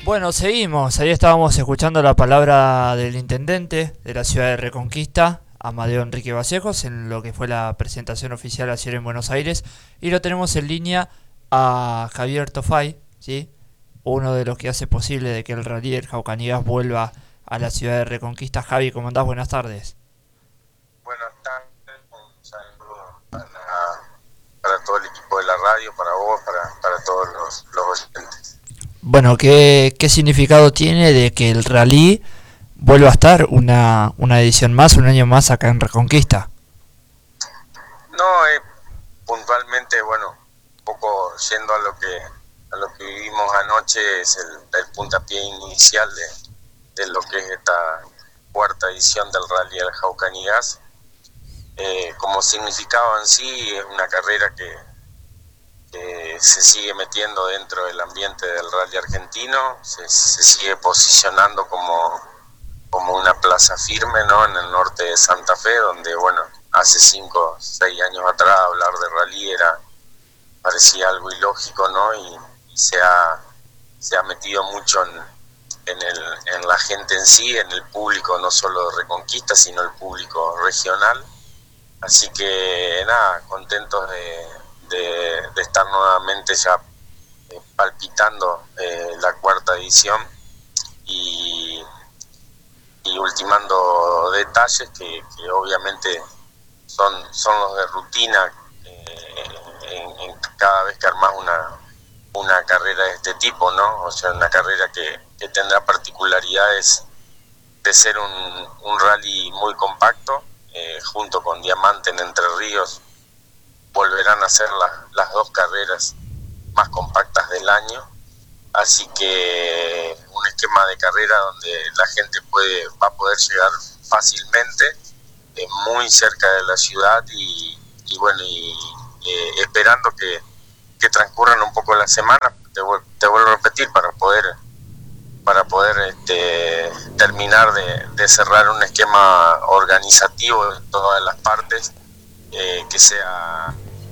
Bueno, seguimos. Ahí estábamos escuchando la palabra del intendente de la ciudad de Reconquista, Amadeo Enrique Vallejos, en lo que fue la presentación oficial ayer en Buenos Aires. Y lo tenemos en línea a Javier Tofay, ¿sí? Uno de los que hace posible de que el rally del Jaucanías vuelva a la ciudad de Reconquista. Javi, ¿cómo andás? Buenas tardes. Buenas tardes, un saludo para todo el equipo de la radio, para vos, para todos los oyentes. Bueno, ¿qué significado tiene de que el rally vuelva a estar una edición más, un año más acá en Reconquista? No, puntualmente, bueno, un poco yendo a lo que vivimos anoche, es el puntapié inicial de lo que es esta cuarta edición del Rally del Jaucanías. Como significado en sí, es una carrera que se sigue metiendo dentro del ambiente del rally argentino, se sigue posicionando como una plaza firme, ¿no?, en el norte de Santa Fe, donde, bueno, hace 5 o 6 años atrás hablar de rally parecía algo ilógico, ¿no? Y se ha metido mucho en la gente en sí, en el público, no solo de Reconquista, sino el público regional. Así que nada, contentos de estar nuevamente ya palpitando la cuarta edición y ultimando detalles que obviamente son los de rutina en cada vez que armás una carrera de este tipo, ¿no? O sea, una carrera que tendrá particularidades de ser un rally muy compacto, junto con Diamante en Entre Ríos. Volverán a ser las 2 carreras más compactas del año, así que un esquema de carrera donde la gente va a poder llegar fácilmente, muy cerca de la ciudad y esperando que transcurran un poco las semanas, te vuelvo a repetir, para poder terminar de cerrar un esquema organizativo de todas las partes, que sea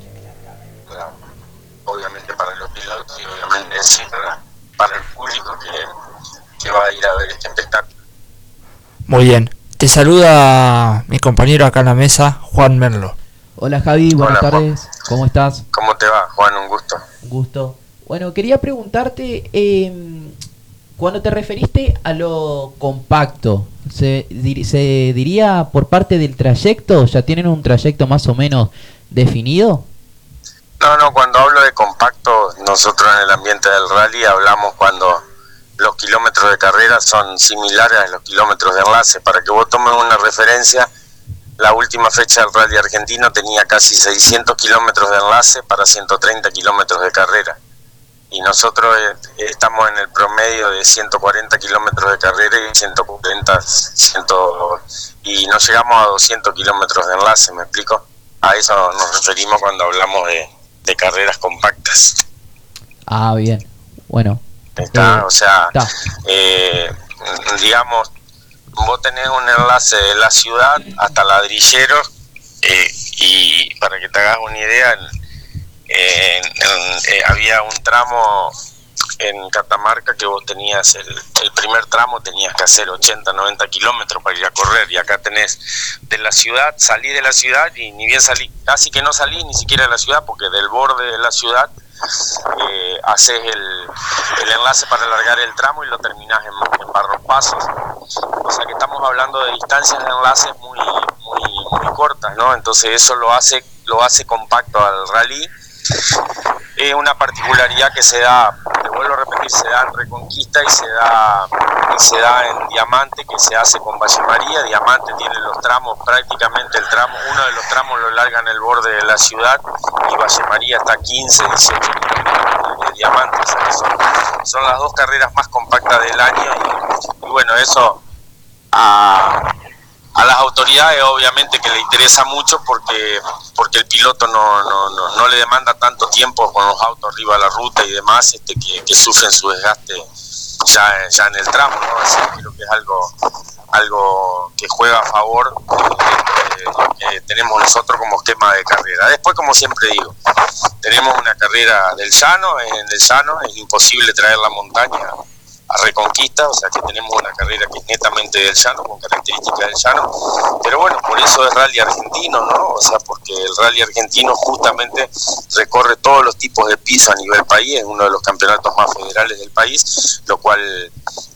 obviamente para los pilotos y obviamente sí para el público que va a ir a ver este espectáculo. Muy bien, te saluda mi compañero acá en la mesa, Juan Merlo. Hola Javi, buenas Hola, tardes, Juan. ¿Cómo estás? ¿Cómo te va, Juan? Un gusto. Un gusto. Bueno, quería preguntarte, cuando te referiste a lo compacto, ¿se diría por parte del trayecto? ¿Ya tienen un trayecto más o menos definido? No, cuando hablo de compacto, nosotros en el ambiente del rally hablamos cuando los kilómetros de carrera son similares a los kilómetros de enlace. Para que vos tomes una referencia, la última fecha del rally argentino tenía casi 600 kilómetros de enlace para 130 kilómetros de carrera. Y nosotros estamos en el promedio de 140 kilómetros de carrera y 140, y no llegamos a 200 kilómetros de enlace, ¿me explico? A eso nos referimos cuando hablamos de carreras compactas. Ah, bien, bueno. O sea, digamos, vos tenés un enlace de la ciudad hasta Ladrilleros, y para que te hagas una idea, había un tramo en Catamarca que vos tenías, el primer tramo tenías que hacer 80, 90 kilómetros para ir a correr, y acá tenés de la ciudad, salí de la ciudad y ni bien salí, casi que no salí ni siquiera de la ciudad, porque del borde de la ciudad haces el enlace para alargar el tramo y lo terminás en Barros Pasos. O sea que estamos hablando de distancias de enlaces muy cortas, ¿no? Entonces eso lo hace compacto al rally. Es una particularidad que se da, te vuelvo a repetir, se da en Reconquista y se da en Diamante, que se hace con Valle María. Diamante tiene los tramos, prácticamente uno de los tramos lo larga en el borde de la ciudad, y Valle María está a 15, 18 kilómetros de Diamante. O sea que son las 2 carreras más compactas del año, y bueno, eso a las autoridades obviamente que le interesa mucho, porque el piloto no le demanda tanto tiempo con los autos arriba de la ruta y demás, que sufren su desgaste ya en el tramo, ¿no? Así que creo que es algo que juega a favor de lo que tenemos nosotros como esquema de carrera. Después, como siempre digo, tenemos una carrera del llano, en el llano es imposible traer la montaña a Reconquista, o sea que tenemos una carrera que es netamente del llano, con características del llano, pero bueno, por eso es rally argentino, ¿no? O sea, porque el rally argentino justamente recorre todos los tipos de piso a nivel país, es uno de los campeonatos más federales del país, lo cual,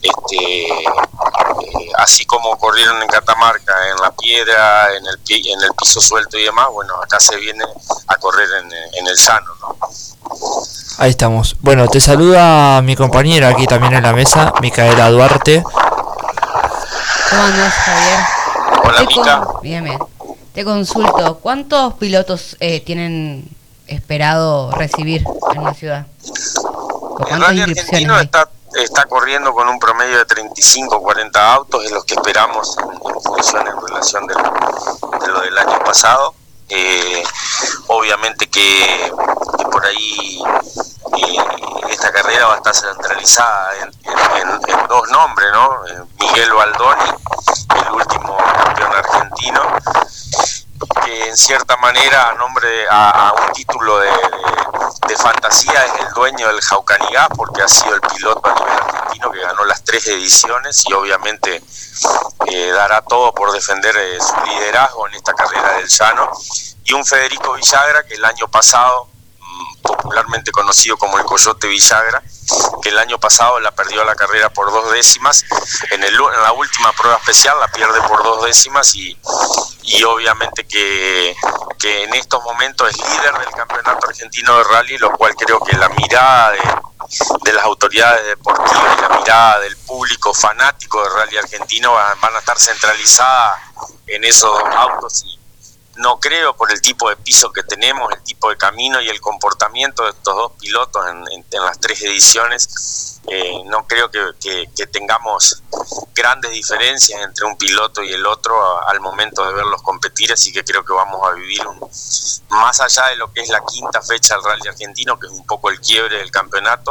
así como corrieron en Catamarca, en la piedra, en el piso suelto y demás, bueno, acá se viene a correr en el llano, ¿no? Ahí estamos. Bueno, te saluda mi compañera aquí también en la mesa, Micaela Duarte. ¿Cómo andás, Javier? Hola, Mica. Bien, bien. Te consulto, ¿cuántos pilotos tienen esperado recibir en la ciudad? El rally argentino está corriendo con un promedio de 35 o 40 autos, es lo que esperamos en función en relación de lo del año pasado. Obviamente que por ahí esta carrera va a estar centralizada en dos nombres, ¿no? Miguel Baldoni, el último campeón argentino, que en cierta manera a un título de fantasía es el dueño del Jaucanigás, porque ha sido el piloto a nivel argentino que ganó las 3 ediciones y obviamente dará todo por defender su liderazgo en esta carrera del llano, y un Federico Villagra que el año pasado, popularmente conocido como el Coyote Villagra, que el año pasado la perdió la carrera por 2 décimas, en la última prueba especial la pierde por 2 décimas y obviamente que en estos momentos es líder del campeonato argentino de rally, lo cual creo que la mirada de las autoridades deportivas y la mirada del público fanático del rally argentino van a estar centralizadas en esos autos, y no creo, por el tipo de piso que tenemos, el tipo de camino y el comportamiento de estos dos pilotos en las 3 ediciones, no creo que tengamos grandes diferencias entre un piloto y el otro al momento de verlos competir, así que creo que vamos a vivir más allá de lo que es la 5ª fecha del rally argentino, que es un poco el quiebre del campeonato.